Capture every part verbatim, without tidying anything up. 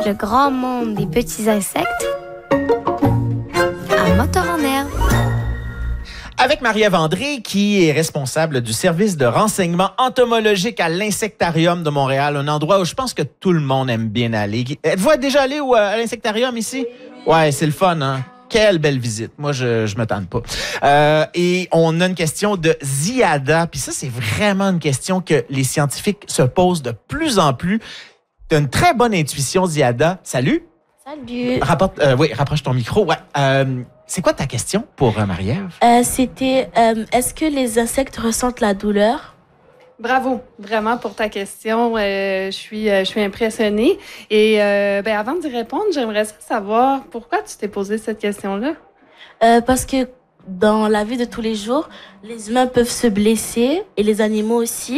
Le grand monde des petits insectes à Moteur en herbe. Avec Marie-Ève André, qui est responsable du service de renseignement entomologique à l'Insectarium de Montréal, un endroit où je pense que tout le monde aime bien aller. Êtes-vous déjà allé au, à l'Insectarium ici? Ouais, c'est le fun, hein? Quelle belle visite. Moi, je je me tente pas. Euh, et on a une question de Ziada. Puis ça, c'est vraiment une question que les scientifiques se posent de plus en plus. Tu as une très bonne intuition, Ziada. Salut. Salut. Rapporte, euh, oui, rapproche ton micro. Ouais. Euh, c'est quoi ta question pour euh, Marie-Ève? Euh, c'était, euh, est-ce que les insectes ressentent la douleur? Bravo, vraiment pour ta question. Euh, je suis, euh, je suis impressionnée. Et euh, ben, avant d'y répondre, j'aimerais savoir pourquoi tu t'es posé cette question-là. Euh, parce que dans la vie de tous les jours, les humains peuvent se blesser et les animaux aussi.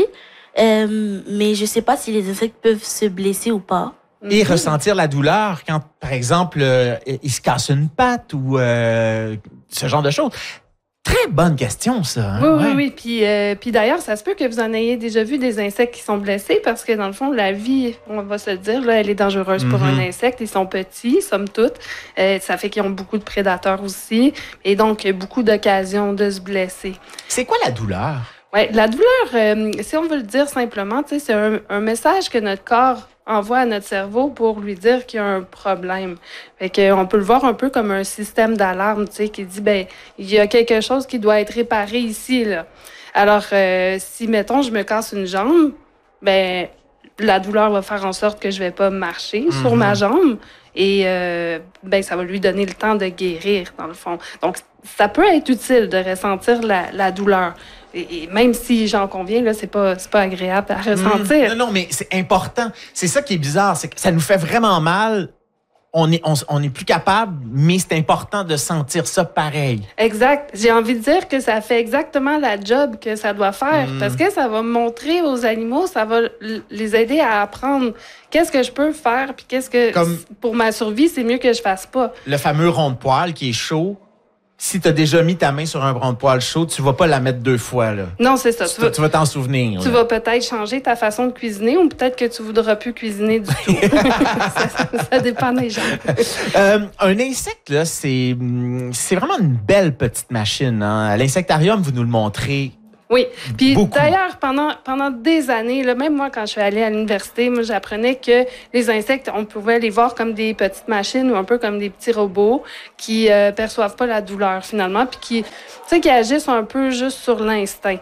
Euh, mais je sais pas si les insectes peuvent se blesser ou pas. Et Mhm. ressentir la douleur quand, par exemple, euh, il se casse une patte ou euh, ce genre de choses. Très bonne question, ça. Hein? Oui, Ouais. oui, oui. Puis, euh, puis d'ailleurs, ça se peut que vous en ayez déjà vu des insectes qui sont blessés parce que, dans le fond, la vie, on va se le dire, là, elle est dangereuse pour Mhm. un insecte. Ils sont petits, somme toute. Euh, ça fait qu'ils ont beaucoup de prédateurs aussi. Et donc, beaucoup d'occasions de se blesser. C'est quoi la douleur? Ouais, la douleur, euh, si on veut le dire simplement, tu sais, c'est un, un message que notre corps envoie à notre cerveau pour lui dire qu'il y a un problème. Fait que, on peut le voir un peu comme un système d'alarme, tu sais, qui dit, ben, il y a quelque chose qui doit être réparé ici, là. Alors, euh, si, mettons, je me casse une jambe, ben, la douleur va faire en sorte que je vais pas marcher Mm-hmm. sur ma jambe et, euh, ben, ça va lui donner le temps de guérir, dans le fond. Donc, ça peut être utile de ressentir la, la douleur. Et, et même si j'en conviens, là, c'est pas, c'est pas agréable à ressentir. Mmh. Non, non, mais c'est important. C'est ça qui est bizarre, c'est que ça nous fait vraiment mal. On est, on, on est plus capable, mais c'est important de sentir ça pareil. Exact. J'ai envie de dire que ça fait exactement la job que ça doit faire Mm. parce que ça va montrer aux animaux, ça va l- les aider à apprendre qu'est-ce que je peux faire puis qu'est-ce que, Comme- pour ma survie, c'est mieux que je fasse pas. Le fameux rond de poil qui est chaud, si tu as déjà mis ta main sur un rond de poil chaud, tu vas pas la mettre deux fois. Là. Non, c'est ça. Tu, Tu vas, tu vas t'en souvenir. tu là. vas peut-être changer ta façon de cuisiner ou peut-être que tu voudras plus cuisiner du tout. ça, ça- ça dépend des gens. Euh, un insecte, là, c'est, hum, c'est vraiment une belle petite machine. Hein? À l'insectarium, vous nous le montrez. Oui. Puis Beaucoup. d'ailleurs, pendant, pendant des années, là, même moi, quand je suis allée à l'université, moi, j'apprenais que les insectes, on pouvait les voir comme des petites machines ou un peu comme des petits robots qui euh, perçoivent pas la douleur, finalement, puis qui, tu sais, qui agissent un peu juste sur l'instinct.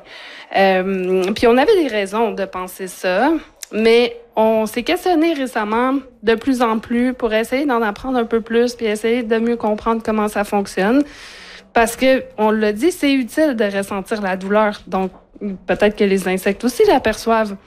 Euh, puis on avait des raisons de penser ça, mais on s'est questionné récemment de plus en plus pour essayer d'en apprendre un peu plus puis essayer de mieux comprendre comment ça fonctionne. Parce que, on l'a dit, c'est utile de ressentir la douleur. Donc, peut-être que les insectes aussi l'aperçoivent.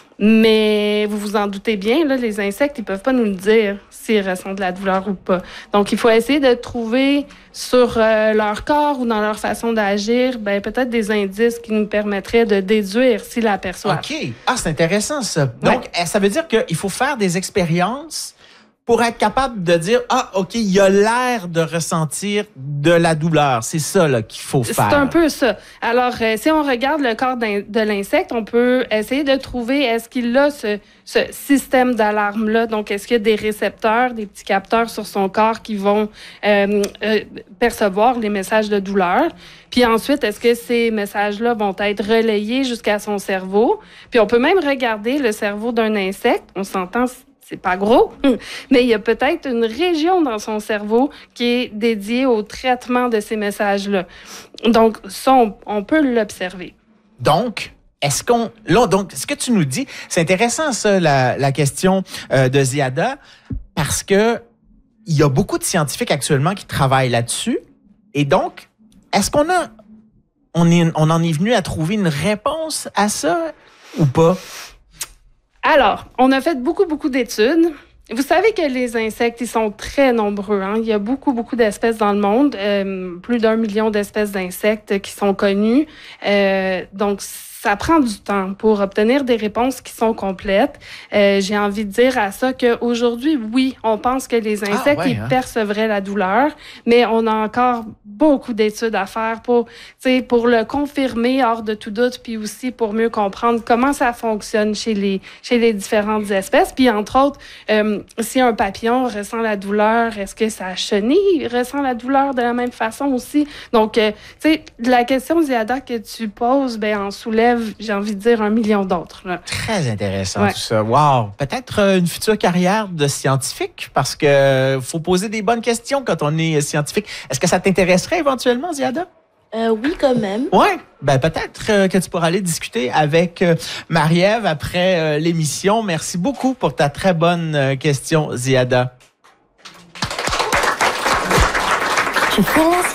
Mais vous vous en doutez bien, là, les insectes, ils peuvent pas nous le dire s'ils ressentent de la douleur ou pas. Donc, il faut essayer de trouver sur euh, leur corps ou dans leur façon d'agir, ben, peut-être des indices qui nous permettraient de déduire s'ils l'aperçoivent. OK. Ah, c'est intéressant, ça. Donc, eh, ça veut dire qu'il faut faire des expériences pour être capable de dire, ah, OK, il y a l'air de ressentir de la douleur. C'est ça là, qu'il faut C'est faire. un peu ça. Alors, euh, si on regarde le corps d'un- de l'insecte, on peut essayer de trouver est-ce qu'il a ce, ce système d'alarme-là. Donc, est-ce qu'il y a des récepteurs, des petits capteurs sur son corps qui vont euh, euh, percevoir les messages de douleur? Puis ensuite, est-ce que ces messages-là vont être relayés jusqu'à son cerveau? Puis on peut même regarder le cerveau d'un insecte. On s'entend, c'est pas gros, mais il y a peut-être une région dans son cerveau qui est dédiée au traitement de ces messages-là. Donc, ça, on, on peut l'observer. Donc, est-ce qu'on... Là, donc, ce que tu nous dis, c'est intéressant, ça, la, la question euh, de Ziada, parce que il y a beaucoup de scientifiques actuellement qui travaillent là-dessus. Et donc, est-ce qu'on a... On, est, on en est venu à trouver une réponse à ça ou pas? Alors, on a fait beaucoup, beaucoup d'études. Vous savez que les insectes, ils sont très nombreux. Hein? Il y a beaucoup, beaucoup d'espèces dans le monde. Euh, plus d'un million d'espèces d'insectes qui sont connues. Euh, donc, ça prend du temps pour obtenir des réponses qui sont complètes. Euh, j'ai envie de dire à ça qu'aujourd'hui, oui, on pense que les insectes, ah ouais, ils hein? percevraient la douleur, mais on a encore beaucoup d'études à faire pour, tu sais, pour le confirmer hors de tout doute, puis aussi pour mieux comprendre comment ça fonctionne chez les, chez les différentes espèces. Puis, entre autres, euh, si un papillon ressent la douleur, est-ce que sa chenille ressent la douleur de la même façon aussi? Donc, euh, tu sais, la question, Ziada, que tu poses, ben, en soulève, j'ai envie de dire, un million d'autres. Là. Très intéressant Ouais. tout ça. Wow! Peut-être euh, une future carrière de scientifique parce que euh, faut poser des bonnes questions quand on est scientifique. Est-ce que ça t'intéresserait éventuellement, Ziada? Euh, oui, quand même. Oui, ben peut-être euh, que tu pourras aller discuter avec euh, Marie-Ève après euh, l'émission. Merci beaucoup pour ta très bonne euh, question, Ziada. Je fais la